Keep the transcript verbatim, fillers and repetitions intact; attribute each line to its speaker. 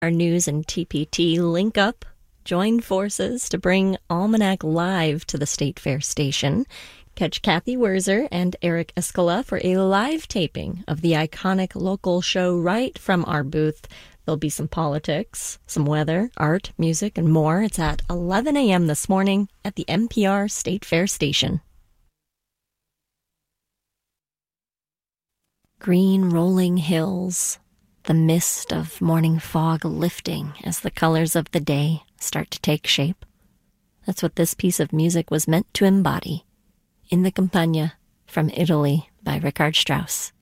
Speaker 1: Our news and T P T link up, join forces to bring Almanac Live to the State Fair station. Catch Kathy Werzer and Eric Escala for a live taping of the iconic local show right from our booth. There'll be some politics, some weather, art, music, and more. It's at eleven a.m. this morning at the N P R State Fair station. Green rolling hills, the mist of morning fog lifting as the colors of the day start to take shape. That's what this piece of music was meant to embody. In the Campagna, from Italy by Richard Strauss.